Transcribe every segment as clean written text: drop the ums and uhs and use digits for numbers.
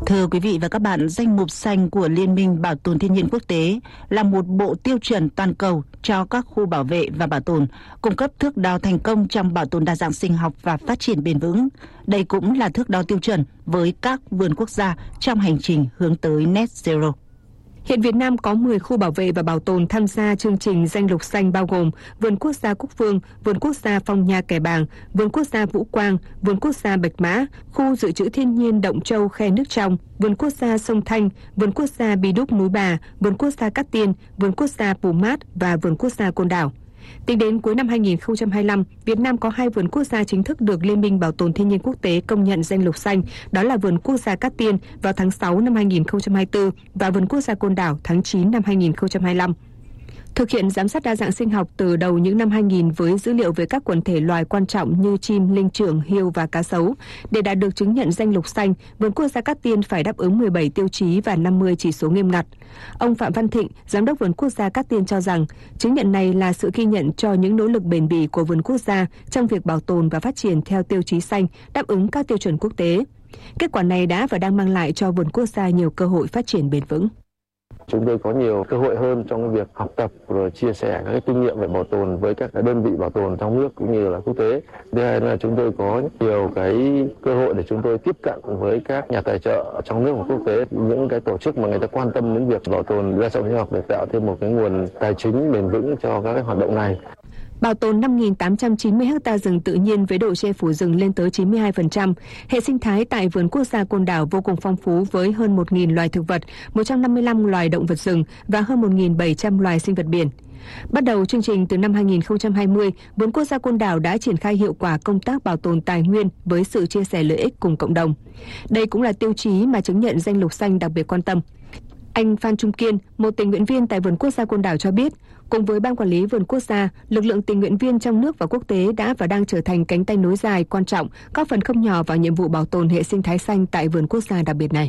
Thưa quý vị và các bạn, danh mục xanh của Liên minh Bảo tồn Thiên nhiên Quốc tế là một bộ tiêu chuẩn toàn cầu cho các khu bảo vệ và bảo tồn, cung cấp thước đo thành công trong bảo tồn đa dạng sinh học và phát triển bền vững. Đây cũng là thước đo tiêu chuẩn với các vườn quốc gia trong hành trình hướng tới Net Zero. Hiện Việt Nam có 10 khu bảo vệ và bảo tồn tham gia chương trình danh lục xanh, bao gồm Vườn Quốc gia Cúc Phương, Vườn Quốc gia Phong Nha Kẻ Bàng, Vườn Quốc gia Vũ Quang, Vườn Quốc gia Bạch Mã, Khu dự trữ thiên nhiên Động Châu Khe Nước Trong, Vườn Quốc gia Sông Thanh, Vườn Quốc gia Bi Đúc Núi Bà, Vườn Quốc gia Cát Tiên, Vườn Quốc gia Pù Mát và Vườn Quốc gia Côn Đảo. Tính đến cuối năm 2025, Việt Nam có 2 vườn quốc gia chính thức được Liên minh Bảo tồn Thiên nhiên Quốc tế công nhận danh lục xanh, đó là Vườn Quốc gia Cát Tiên vào tháng 6 năm 2024 và Vườn Quốc gia Côn Đảo tháng 9 năm 2025. Thực hiện giám sát đa dạng sinh học từ đầu những năm 2000 với dữ liệu về các quần thể loài quan trọng như chim, linh trưởng, hươu và cá sấu. Để đạt được chứng nhận danh lục xanh, Vườn Quốc gia Cát Tiên phải đáp ứng 17 tiêu chí và 50 chỉ số nghiêm ngặt. Ông Phạm Văn Thịnh, Giám đốc Vườn Quốc gia Cát Tiên cho rằng, chứng nhận này là sự ghi nhận cho những nỗ lực bền bỉ của vườn quốc gia trong việc bảo tồn và phát triển theo tiêu chí xanh, đáp ứng các tiêu chuẩn quốc tế. Kết quả này đã và đang mang lại cho vườn quốc gia nhiều cơ hội phát triển bền vững. Chúng tôi có nhiều cơ hội hơn trong việc học tập rồi chia sẻ các kinh nghiệm về bảo tồn với các đơn vị bảo tồn trong nước cũng như là quốc tế. Thứ hai là chúng tôi có nhiều cơ hội để chúng tôi tiếp cận với các nhà tài trợ trong nước và quốc tế, những tổ chức mà người ta quan tâm đến việc bảo tồn đa dạng sinh học để tạo thêm một nguồn tài chính bền vững cho các hoạt động này. Bảo tồn 5.890 ha rừng tự nhiên với độ che phủ rừng lên tới 92%. Hệ sinh thái tại Vườn Quốc gia Côn Đảo vô cùng phong phú với hơn 1.000 loài thực vật, 155 loài động vật rừng và hơn 1.700 loài sinh vật biển. Bắt đầu chương trình từ năm 2020, Vườn Quốc gia Côn Đảo đã triển khai hiệu quả công tác bảo tồn tài nguyên với sự chia sẻ lợi ích cùng cộng đồng. Đây cũng là tiêu chí mà chứng nhận danh lục xanh đặc biệt quan tâm. Anh Phan Trung Kiên, một tình nguyện viên tại Vườn Quốc gia Côn Đảo cho biết, cùng với Ban Quản lý Vườn Quốc gia, lực lượng tình nguyện viên trong nước và quốc tế đã và đang trở thành cánh tay nối dài quan trọng, góp phần không nhỏ vào nhiệm vụ bảo tồn hệ sinh thái xanh tại Vườn Quốc gia đặc biệt này.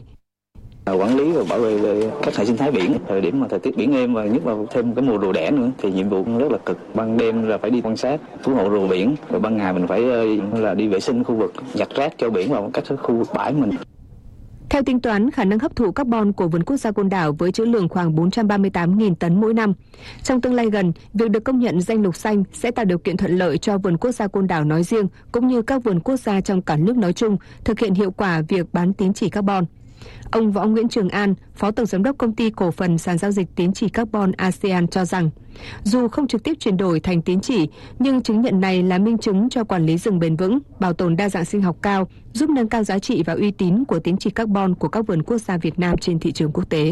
Quản lý và bảo vệ các hệ sinh thái biển, thời điểm mà thời tiết biển êm và nhất là thêm cái mùa rùa đẻ nữa thì nhiệm vụ rất là cực. Ban đêm là phải đi quan sát cứu hộ rùa biển, rồi ban ngày mình phải là đi vệ sinh khu vực, nhặt rác cho biển vào các khu bãi mình. Theo tính toán, khả năng hấp thụ carbon của Vườn Quốc gia Côn Đảo với trữ lượng khoảng 438.000 tấn mỗi năm. Trong tương lai gần, việc được công nhận danh lục xanh sẽ tạo điều kiện thuận lợi cho Vườn Quốc gia Côn Đảo nói riêng, cũng như các vườn quốc gia trong cả nước nói chung, thực hiện hiệu quả việc bán tín chỉ carbon. Ông Võ Nguyễn Trường An, Phó Tổng Giám đốc Công ty Cổ phần Sàn giao dịch tín chỉ carbon ASEAN cho rằng, dù không trực tiếp chuyển đổi thành tín chỉ, nhưng chứng nhận này là minh chứng cho quản lý rừng bền vững, bảo tồn đa dạng sinh học cao, giúp nâng cao giá trị và uy tín của tín chỉ carbon của các vườn quốc gia Việt Nam trên thị trường quốc tế.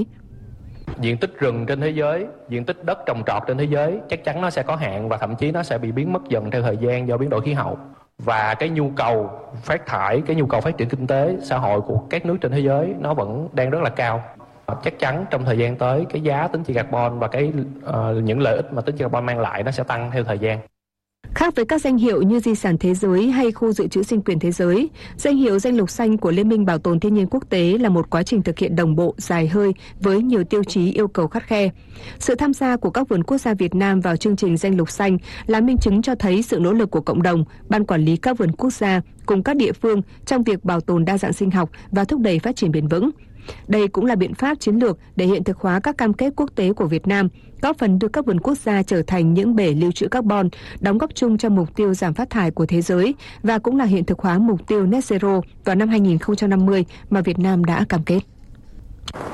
Diện tích rừng trên thế giới, diện tích đất trồng trọt trên thế giới chắc chắn nó sẽ có hạn và thậm chí nó sẽ bị biến mất dần theo thời gian do biến đổi khí hậu. Và cái nhu cầu phát thải, cái nhu cầu phát triển kinh tế, xã hội của các nước trên thế giới nó vẫn đang rất là cao. Chắc chắn trong thời gian tới, cái giá tín chỉ carbon và những lợi ích mà tín chỉ carbon mang lại nó sẽ tăng theo thời gian. Khác với các danh hiệu như di sản thế giới hay khu dự trữ sinh quyền thế giới, danh hiệu danh lục xanh của Liên minh Bảo tồn Thiên nhiên Quốc tế là một quá trình thực hiện đồng bộ, dài hơi với nhiều tiêu chí yêu cầu khắt khe. Sự tham gia của các vườn quốc gia Việt Nam vào chương trình danh lục xanh là minh chứng cho thấy sự nỗ lực của cộng đồng, ban quản lý các vườn quốc gia cùng các địa phương trong việc bảo tồn đa dạng sinh học và thúc đẩy phát triển bền vững. Đây cũng là biện pháp chiến lược để hiện thực hóa các cam kết quốc tế của Việt Nam, góp phần đưa các vườn quốc gia trở thành những bể lưu trữ carbon, đóng góp chung cho mục tiêu giảm phát thải của thế giới và cũng là hiện thực hóa mục tiêu Net Zero vào năm 2050 mà Việt Nam đã cam kết.